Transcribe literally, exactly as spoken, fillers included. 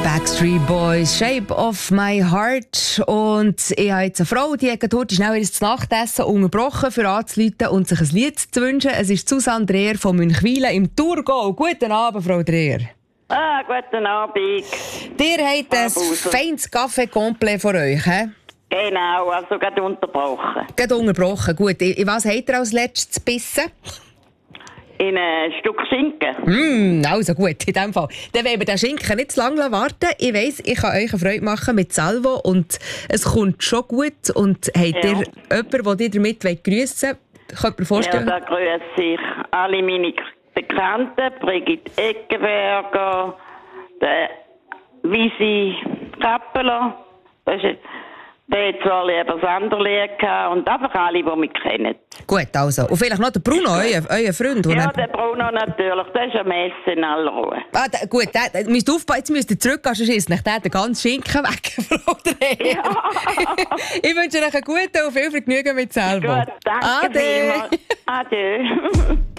Backstreet Boys, Shape of My Heart. Und ich habe jetzt eine Frau, die hat heute schnell ihr Nachtessen unterbrochen, für anzurufen und sich ein Lied zu wünschen. Es ist Susanne Dreher von Münchwilen im Thurgau. Guten Abend, Frau Dreher. Ah, guten Abend. Ihr habt ein feines Café Complet vor euch, he? Genau, also gerade unterbrochen. Gerade unterbrochen, gut. In was habt ihr als letztes gebissen? In ein Stück Schinken. Mm, also gut, in dem Fall. Dann wollen wir den Schinken nicht zu lange warten. Ich weiss, ich kann euch eine Freude machen mit Salvo und es kommt schon gut. Und habt ihr Ja. jemanden, den ihr damit grüssen wollt? Könnt ihr mir vorstellen? Ja, da grüße ich alle meine Bekannten, Brigitte Eckenberger, der Visi Kappeler, das ist der hat zwar lieber das andere Lied gehabt, und einfach alle, die mich kennen. Gut, also. Und vielleicht noch der Bruno, euer, euer Freund. Ja, oder? der Bruno natürlich, der ist am Essen in aller Ruhe. Ah, da, gut, da, da, müsst aufpassen, jetzt müsst ihr zurückgehen, sonst ist nicht der den ganzen Schinken weg, Frau Dreher. Ja. Ich wünsche euch einen guten und viel Vergnügen mit Salvo. Gut, danke Ade. vielmals. Adieu.